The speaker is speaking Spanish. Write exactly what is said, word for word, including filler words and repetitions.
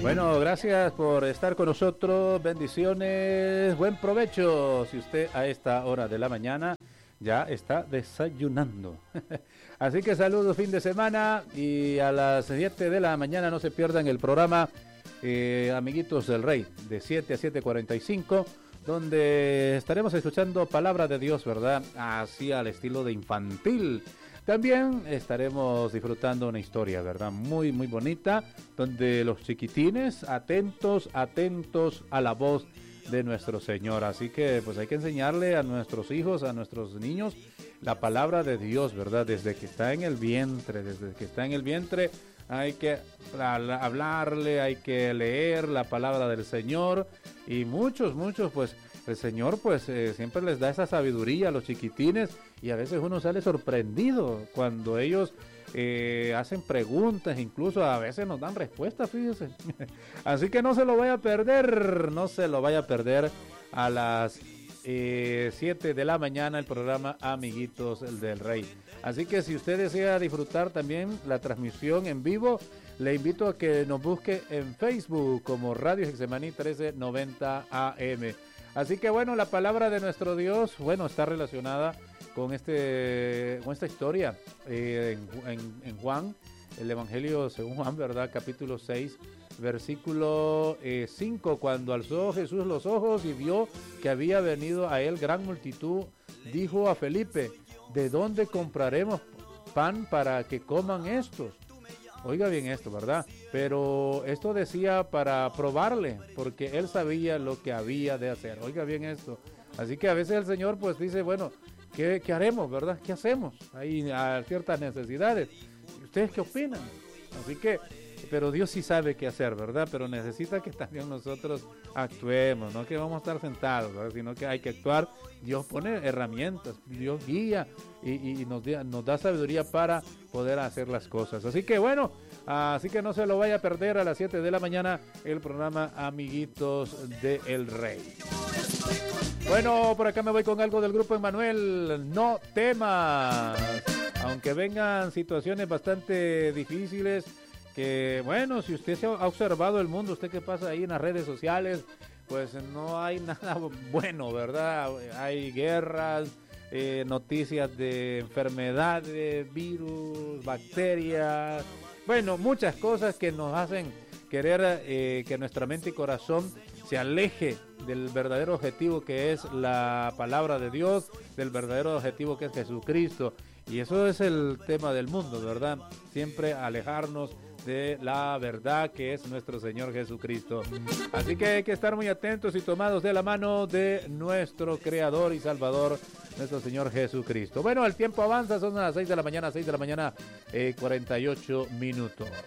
Bueno, gracias por estar con nosotros, bendiciones, buen provecho. Si usted a esta hora de la mañana ya está desayunando. Así que saludos fin de semana y a las siete de la mañana no se pierdan el programa eh, Amiguitos del Rey, de siete a siete cuarenta y cinco, donde estaremos escuchando palabra de Dios, ¿verdad? Así al estilo de infantil. También estaremos disfrutando una historia, ¿verdad? Muy, muy bonita, donde los chiquitines, atentos, atentos a la voz de nuestro Señor. Así que pues hay que enseñarle a nuestros hijos, a nuestros niños, la palabra de Dios, ¿verdad? Desde que está en el vientre, desde que está en el vientre hay que hablarle, hay que leer la palabra del Señor. Y muchos, muchos pues el Señor pues eh, siempre les da esa sabiduría a los chiquitines y a veces uno sale sorprendido cuando ellos eh, hacen preguntas, incluso a veces nos dan respuestas, fíjese. Así que no se lo vaya a perder, no se lo vaya a perder a las eh, siete de la mañana el programa Amiguitos del Rey. Así que si usted desea disfrutar también la transmisión en vivo, le invito a que nos busque en Facebook como Radio Getsemaní trece noventa A M. Así que bueno, la palabra de nuestro Dios, bueno, está relacionada con este, con esta historia eh, en, en, en Juan, el Evangelio según Juan, ¿verdad? Capítulo seis, versículo eh, cinco, cuando alzó Jesús los ojos y vio que había venido a él gran multitud, dijo a Felipe, ¿de dónde compraremos pan para que coman estos? Oiga bien esto, ¿verdad? Pero esto decía para probarle, porque él sabía lo que había de hacer. Oiga bien esto. Así que a veces el Señor pues dice, bueno, ¿qué, qué haremos, verdad? ¿Qué hacemos? Hay ciertas necesidades. ¿Ustedes qué opinan? Así que, pero Dios sí sabe qué hacer, ¿verdad? Pero necesita que también nosotros actuemos, no que vamos a estar sentados, ¿verdad? Sino que hay que actuar. Dios pone herramientas, Dios guía y, y nos, nos da sabiduría para poder hacer las cosas. Así que bueno, así que no se lo vaya a perder a las siete de la mañana el programa Amiguitos del Rey. Bueno, por acá me voy con algo del grupo Emmanuel, No temas. Aunque vengan situaciones bastante difíciles, que bueno, si usted se ha observado el mundo, usted que pasa ahí en las redes sociales, pues no hay nada bueno, ¿verdad? Hay guerras, eh, noticias de enfermedades, virus, bacterias, bueno, muchas cosas que nos hacen querer eh, que nuestra mente y corazón se aleje del verdadero objetivo que es la palabra de Dios, del verdadero objetivo que es Jesucristo. Y eso es el tema del mundo, ¿verdad? Siempre alejarnos de la verdad que es nuestro Señor Jesucristo. Así que hay que estar muy atentos y tomados de la mano de nuestro Creador y Salvador, nuestro Señor Jesucristo. Bueno, el tiempo avanza, son las seis de la mañana, seis de la mañana, eh, cuarenta y ocho minutos.